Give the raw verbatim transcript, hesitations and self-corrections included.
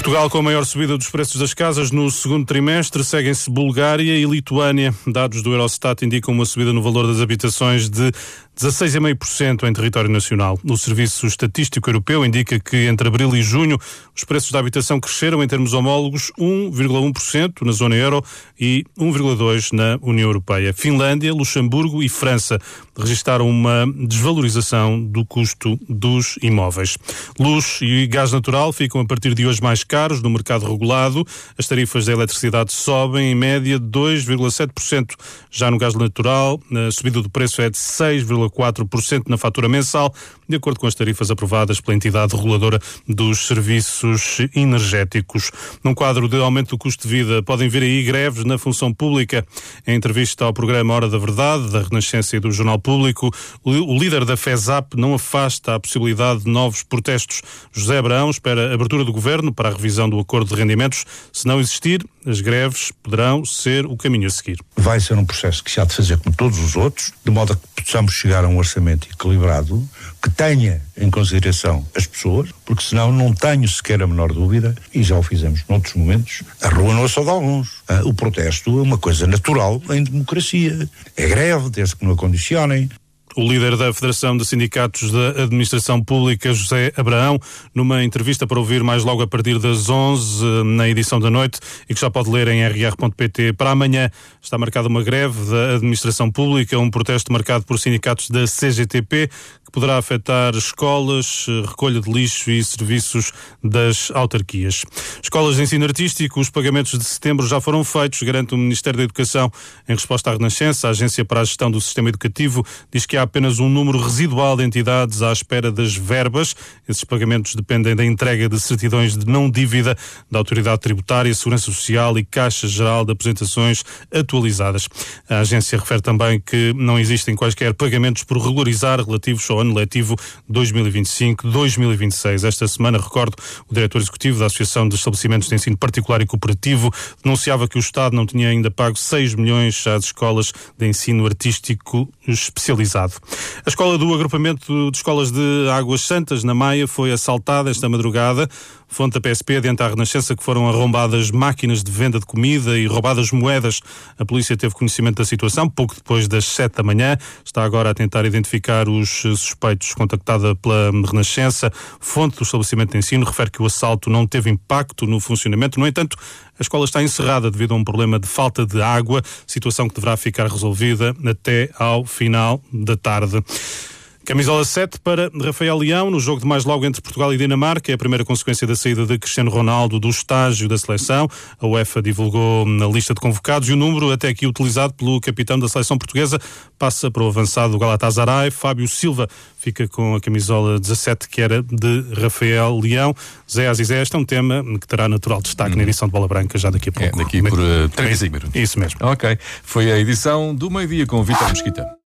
Portugal com a maior subida dos preços das casas no segundo trimestre, seguem-se Bulgária e Lituânia. Dados do Eurostat indicam uma subida no valor das habitações de dezasseis vírgula cinco por cento em território nacional. O Serviço Estatístico Europeu indica que entre abril e junho os preços da habitação cresceram em termos homólogos um vírgula um por cento na zona euro e um vírgula dois por cento na União Europeia. Finlândia, Luxemburgo e França registaram uma desvalorização do custo dos imóveis. Luz e gás natural ficam a partir de hoje mais caros no mercado regulado. As tarifas da eletricidade sobem em média dois vírgula sete por cento. Já no gás natural, a subida do preço é de seis vírgula quatro por cento na fatura mensal, de acordo com as tarifas aprovadas pela entidade reguladora dos serviços energéticos. Num quadro de aumento do custo de vida, podem vir aí greves na função pública. Em entrevista ao programa Hora da Verdade, da Renascença e do Jornal Público, o líder da FESAP não afasta a possibilidade de novos protestos. José Abraão espera a abertura do governo para a revisão do acordo de rendimentos. Se não existir, as greves poderão ser o caminho a seguir. Vai ser um processo que se há de fazer como todos os outros, de modo a que possamos chegar a um orçamento equilibrado, que tenha em consideração as pessoas, porque senão não tenho sequer a menor dúvida, e já o fizemos noutros momentos, a rua não é só de alguns. O protesto é uma coisa natural em democracia. É greve, desde que não a condicionem. O líder da Federação de Sindicatos da Administração Pública, José Abraão, numa entrevista para ouvir mais logo a partir das onze, na edição da noite, e que já pode ler em r r ponto p t. Para amanhã está marcada uma greve da Administração Pública, um protesto marcado por sindicatos da C G T P, que poderá afetar escolas, recolha de lixo e serviços das autarquias. Escolas de ensino artístico, os pagamentos de setembro já foram feitos, garante o Ministério da Educação. Em resposta à Renascença, a Agência para a Gestão do Sistema Educativo diz que há apenas um número residual de entidades à espera das verbas. Esses pagamentos dependem da entrega de certidões de não dívida da Autoridade Tributária, Segurança Social e Caixa Geral de Apresentações atualizadas. A agência refere também que não existem quaisquer pagamentos por regularizar relativos ao ano letivo dois mil e vinte e cinco dois mil e vinte e seis. Esta semana, recordo, o diretor executivo da Associação de Estabelecimentos de Ensino Particular e Cooperativo denunciava que o Estado não tinha ainda pago seis milhões às escolas de ensino artístico especializado. A escola do agrupamento de escolas de Águas Santas, na Maia, foi assaltada esta madrugada. Fonte da P S P adianta à Renascença que foram arrombadas máquinas de venda de comida e roubadas moedas. A polícia teve conhecimento da situação pouco depois das sete da manhã. Está agora a tentar identificar os suspeitos. Contactada pela Renascença, fonte do estabelecimento de ensino refere que o assalto não teve impacto no funcionamento. No entanto, a escola está encerrada devido a um problema de falta de água, situação que deverá ficar resolvida até ao final da tarde. Camisola sete para Rafael Leão, no jogo de mais logo entre Portugal e Dinamarca. É a primeira consequência da saída de Cristiano Ronaldo do estágio da seleção. A UEFA divulgou na lista de convocados e o número até aqui utilizado pelo capitão da seleção portuguesa passa para o avançado do Galatasaray. Fábio Silva fica com a camisola dezassete, que era de Rafael Leão. Zé Azizé, este é um tema que terá natural destaque uhum. na edição de Bola Branca já daqui a pouco. É, daqui por uh, trinta e cinco minutos. Isso mesmo. Ok. Foi a edição do meio-dia com o Vítor Mesquita.